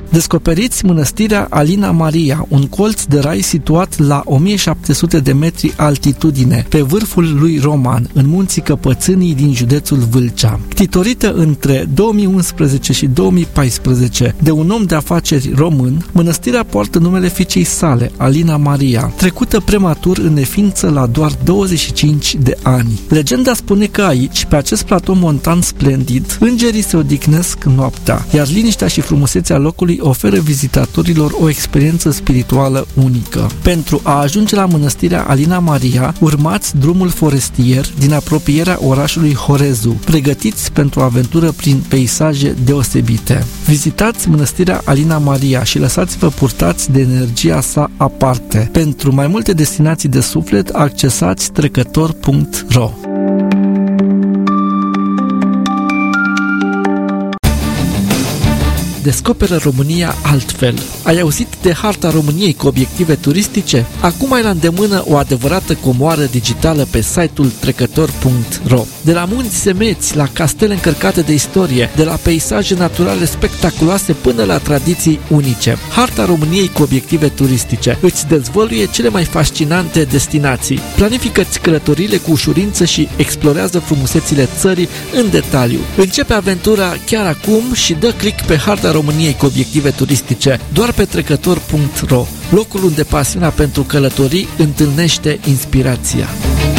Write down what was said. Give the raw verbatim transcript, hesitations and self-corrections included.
Descoperiți mănăstirea Alina Maria, un colț de rai situat la o mie șapte sute de metri altitudine, pe vârful lui Roman, în munții Căpățânii din județul Vâlcea. Ctitorită între două mii unsprezece și două mii paisprezece de un om de afaceri român, mănăstirea poartă numele fiicei sale, Alina Maria, trecută prematur în neființă la doar douăzeci și cinci de ani. Legenda spune că aici, pe acest platou montan splendid, îngerii se odihnesc noaptea, iar liniștea și frumusețea locului oferă vizitatorilor o experiență spirituală unică. Pentru a ajunge la mănăstirea Alina Maria, urmați drumul forestier din apropierea orașului Horezu, pregătiți pentru o aventură prin peisaje deosebite. Vizitați mănăstirea Alina Maria și lăsați-vă purtați de energia sa aparte. Pentru mai multe destinații de suflet, accesați trecător punct ro. Descoperă România altfel. Ai auzit de harta României cu obiective turistice? Acum ai la îndemână o adevărată comoară digitală pe site-ul trecător punct ro. De la munți semeți, la castele încărcate de istorie, de la peisaje naturale spectaculoase până la tradiții unice. Harta României cu obiective turistice îți dezvăluie cele mai fascinante destinații. Planifică-ți călătoriile cu ușurință și explorează frumusețile țării în detaliu. Începe aventura chiar acum și dă click pe harta României cu obiective turistice doar pe trecător punct ro, locul unde pasiunea pentru călătorii întâlnește inspirația.